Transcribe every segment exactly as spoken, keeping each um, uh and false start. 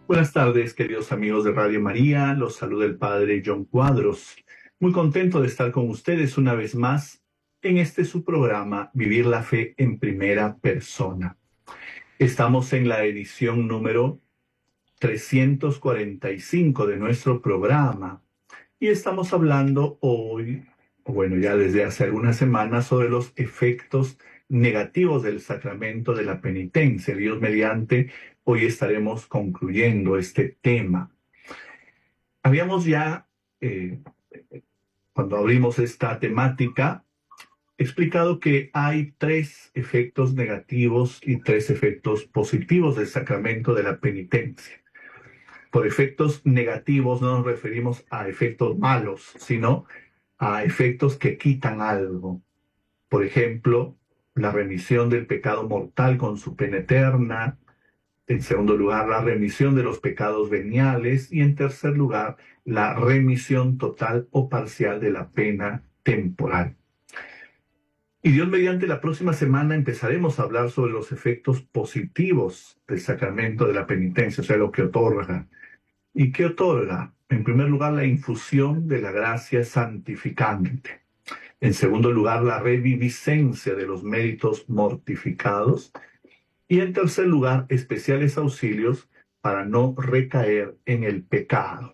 Buenas tardes, queridos amigos de Radio María. Los saluda el Padre John Cuadros. Muy contento de estar con ustedes una vez más en este su programa Vivir la Fe en Primera Persona. Estamos en la edición número trescientos cuarenta y cinco de nuestro programa y estamos hablando hoy, bueno, ya desde hace algunas semanas, sobre los efectos negativos del sacramento de la penitencia. Dios mediante, hoy estaremos concluyendo este tema. Habíamos ya, eh, cuando abrimos esta temática, explicado que hay tres efectos negativos y tres efectos positivos del sacramento de la penitencia. Por efectos negativos no nos referimos a efectos malos, sino a efectos que quitan algo. Por ejemplo, la remisión del pecado mortal con su pena eterna. En segundo lugar, la remisión de los pecados veniales. Y en tercer lugar, la remisión total o parcial de la pena temporal. Y Dios mediante, la próxima semana empezaremos a hablar sobre los efectos positivos del sacramento de la penitencia, o sea, lo que otorga. ¿Y qué otorga? En primer lugar, la infusión de la gracia santificante. En segundo lugar, la reviviscencia de los méritos mortificados. Y en tercer lugar, especiales auxilios para no recaer en el pecado.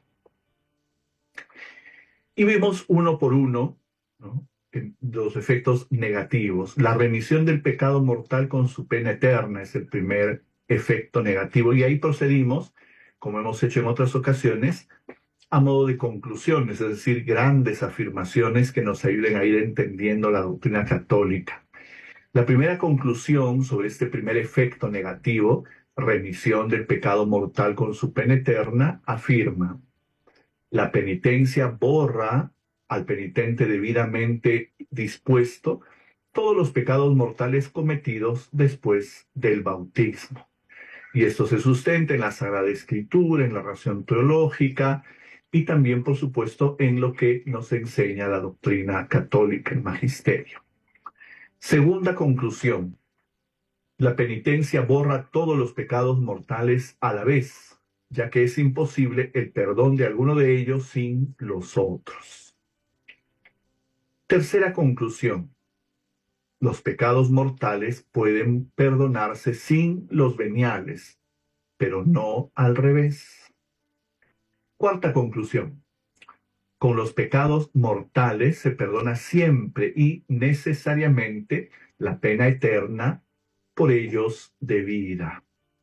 Y vimos uno por uno, ¿no?, los efectos negativos. La remisión del pecado mortal con su pena eterna es el primer efecto negativo. Y ahí procedimos, como hemos hecho en otras ocasiones, a modo de conclusiones, es decir, grandes afirmaciones que nos ayuden a ir entendiendo la doctrina católica. La primera conclusión sobre este primer efecto negativo, remisión del pecado mortal con su pena eterna, afirma: la penitencia borra al penitente debidamente dispuesto todos los pecados mortales cometidos después del bautismo. Y esto se sustenta en la Sagrada Escritura, en la razón teológica y también, por supuesto, en lo que nos enseña la doctrina católica, el magisterio. Segunda conclusión: la penitencia borra todos los pecados mortales a la vez, ya que es imposible el perdón de alguno de ellos sin los otros. Tercera conclusión: los pecados mortales pueden perdonarse sin los veniales, pero no al revés. Cuarta conclusión: con los pecados mortales se perdona siempre y necesariamente la pena eterna por ellos debida.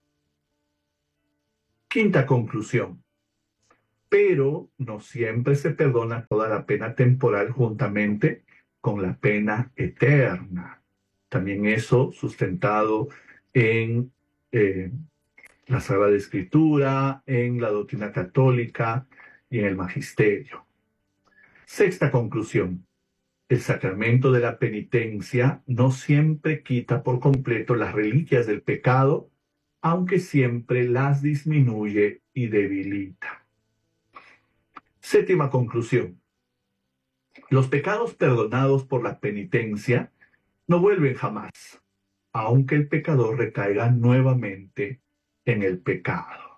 Quinta conclusión: pero no siempre se perdona toda la pena temporal juntamente con la pena eterna. También eso sustentado en eh, la Sagrada Escritura, en la doctrina católica y en el magisterio. Sexta conclusión: el sacramento de la penitencia no siempre quita por completo las reliquias del pecado, aunque siempre las disminuye y debilita. Séptima conclusión: los pecados perdonados por la penitencia no vuelven jamás, aunque el pecador recaiga nuevamente en el pecado.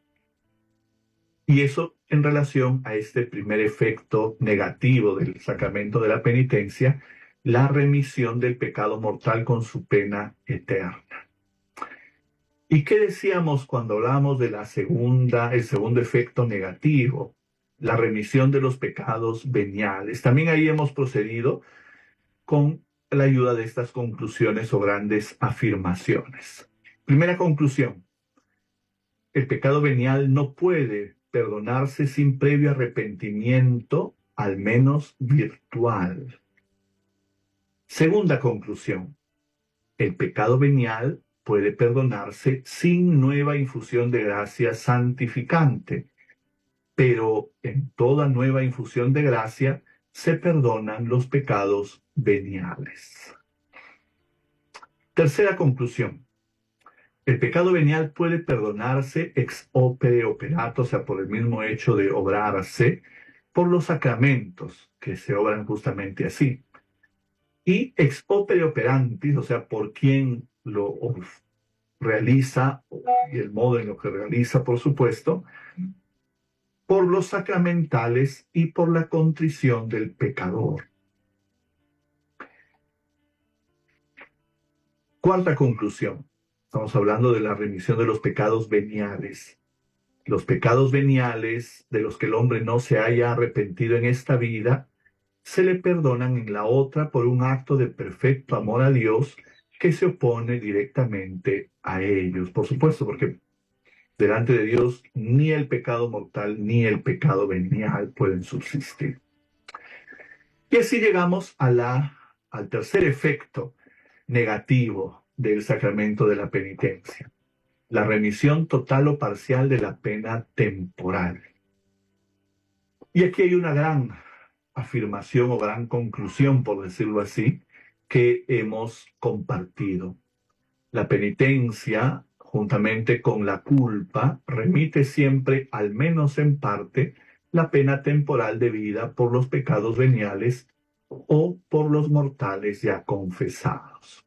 Y eso en relación a este primer efecto negativo del sacramento de la penitencia, la remisión del pecado mortal con su pena eterna. ¿Y qué decíamos cuando hablamos de la segunda, el segundo efecto negativo? La remisión de los pecados veniales. También ahí hemos procedido con la ayuda de estas conclusiones o grandes afirmaciones. Primera conclusión: el pecado venial no puede perdonarse sin previo arrepentimiento, al menos virtual. Segunda conclusión: el pecado venial puede perdonarse sin nueva infusión de gracia santificante, pero en toda nueva infusión de gracia se perdonan los pecados veniales. Tercera conclusión: el pecado venial puede perdonarse ex opere operato, o sea, por el mismo hecho de obrarse, por los sacramentos, que se obran justamente así. Y ex opere operantis, o sea, por quien lo, realiza, y el modo en lo que realiza, por supuesto, por los sacramentales y por la contrición del pecador. Cuarta conclusión. Estamos hablando de la remisión de los pecados veniales. Los pecados veniales de los que el hombre no se haya arrepentido en esta vida, se le perdonan en la otra por un acto de perfecto amor a Dios que se opone directamente a ellos. Por supuesto, porque delante de Dios ni el pecado mortal ni el pecado venial pueden subsistir. Y así llegamos a la, al tercer efecto negativo del sacramento de la penitencia: la remisión total o parcial de la pena temporal. Y aquí hay una gran afirmación o gran conclusión, por decirlo así, que hemos compartido. La penitencia, juntamente con la culpa, remite siempre, al menos en parte, la pena temporal debida por los pecados veniales o por los mortales ya confesados.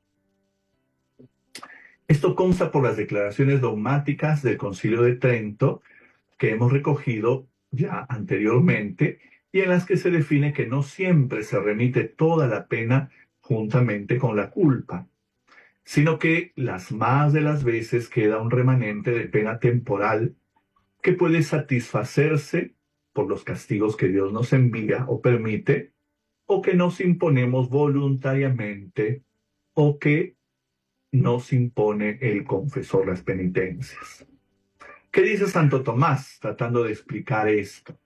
Esto consta por las declaraciones dogmáticas del Concilio de Trento, que hemos recogido ya anteriormente, y en las que se define que no siempre se remite toda la pena juntamente con la culpa, sino que las más de las veces queda un remanente de pena temporal que puede satisfacerse por los castigos que Dios nos envía o permite, o que nos imponemos voluntariamente, o que nos impone el confesor las penitencias. ¿Qué dice Santo Tomás tratando de explicar esto?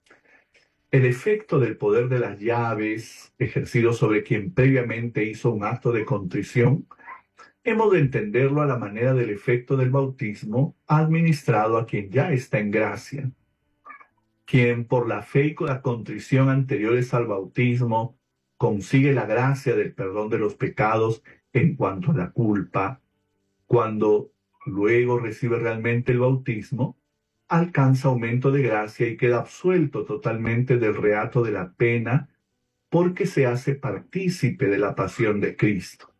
El efecto del poder de las llaves ejercido sobre quien previamente hizo un acto de contrición, hemos de entenderlo a la manera del efecto del bautismo administrado a quien ya está en gracia. Quien por la fe y con la contrición anteriores al bautismo consigue la gracia del perdón de los pecados en cuanto a la culpa, cuando luego recibe realmente el bautismo, alcanza aumento de gracia y queda absuelto totalmente del reato de la pena, porque se hace partícipe de la pasión de Cristo.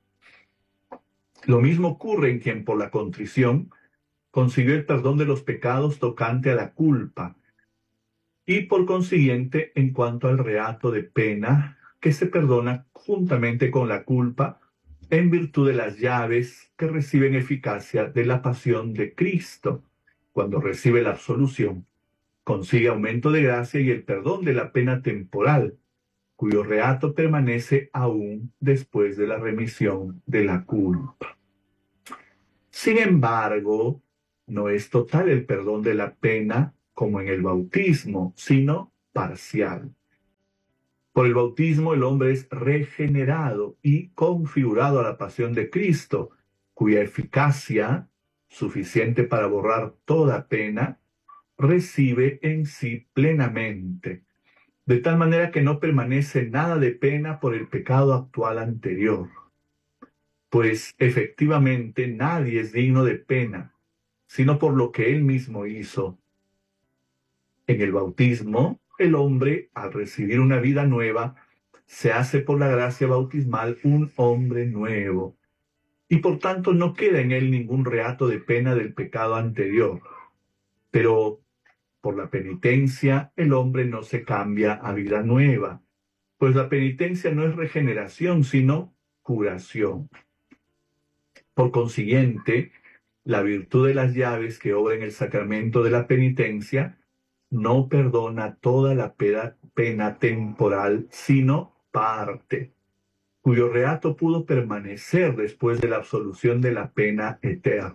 Lo mismo ocurre en quien por la contrición consiguió el perdón de los pecados tocante a la culpa, y por consiguiente en cuanto al reato de pena que se perdona juntamente con la culpa en virtud de las llaves que reciben eficacia de la pasión de Cristo. Cuando recibe la absolución, consigue aumento de gracia y el perdón de la pena temporal, cuyo reato permanece aún después de la remisión de la culpa. Sin embargo, no es total el perdón de la pena como en el bautismo, sino parcial. Por el bautismo el hombre es regenerado y configurado a la pasión de Cristo, cuya eficacia, suficiente para borrar toda pena, recibe en sí plenamente, de tal manera que no permanece nada de pena por el pecado actual anterior. Pues efectivamente nadie es digno de pena, sino por lo que él mismo hizo. En el bautismo, el hombre, al recibir una vida nueva, se hace por la gracia bautismal un hombre nuevo, y por tanto no queda en él ningún reato de pena del pecado anterior. Pero por la penitencia el hombre no se cambia a vida nueva, pues la penitencia no es regeneración, sino curación. Por consiguiente, la virtud de las llaves que obra en el sacramento de la penitencia no perdona toda la pena temporal, sino parte, cuyo reato pudo permanecer después de la absolución de la pena eterna.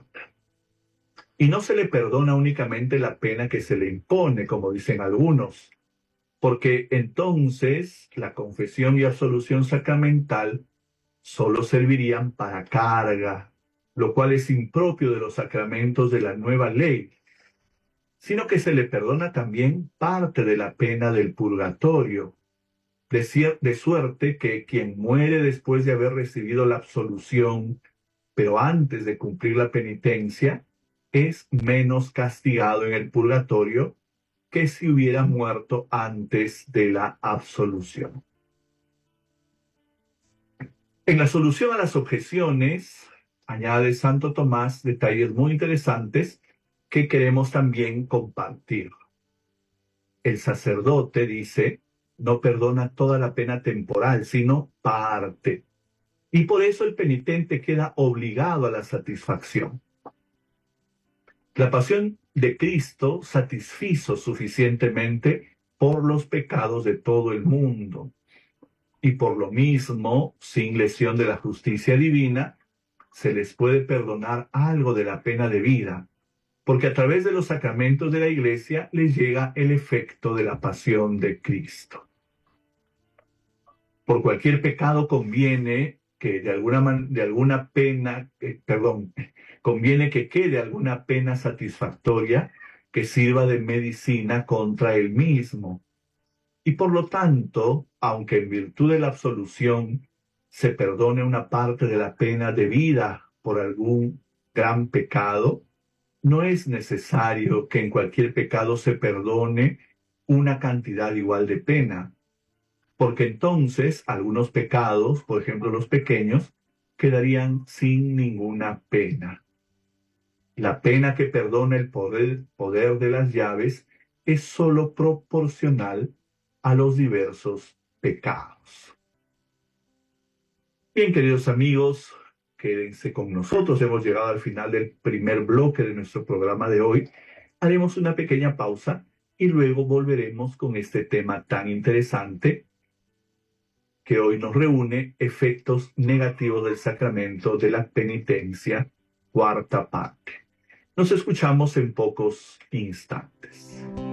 Y no se le perdona únicamente la pena que se le impone, como dicen algunos, porque entonces la confesión y absolución sacramental solo servirían para carga, lo cual es impropio de los sacramentos de la nueva ley, sino que se le perdona también parte de la pena del purgatorio, de, de suerte que quien muere después de haber recibido la absolución, pero antes de cumplir la penitencia, es menos castigado en el purgatorio que si hubiera muerto antes de la absolución. En la solución a las objeciones añade Santo Tomás detalles muy interesantes que queremos también compartir. El sacerdote, dice, no perdona toda la pena temporal, sino parte. Y por eso el penitente queda obligado a la satisfacción. La pasión de Cristo satisfizo suficientemente por los pecados de todo el mundo. Y por lo mismo, sin lesión de la justicia divina, se les puede perdonar algo de la pena de vida, porque a través de los sacramentos de la Iglesia les llega el efecto de la pasión de Cristo. Por cualquier pecado conviene que de alguna, man, de alguna pena, eh, perdón, conviene que quede alguna pena satisfactoria que sirva de medicina contra el mismo. Y por lo tanto, aunque en virtud de la absolución se perdone una parte de la pena debida por algún gran pecado, no es necesario que en cualquier pecado se perdone una cantidad igual de pena, porque entonces algunos pecados, por ejemplo los pequeños, quedarían sin ninguna pena. La pena que perdona el poder, poder de las llaves es sólo proporcional a los diversos pecados. Bien, queridos amigos, quédense con nosotros. Hemos llegado al final del primer bloque de nuestro programa de hoy. Haremos una pequeña pausa y luego volveremos con este tema tan interesante que hoy nos reúne, efectos negativos del sacramento de la penitencia, cuarta parte. Nos escuchamos en pocos instantes.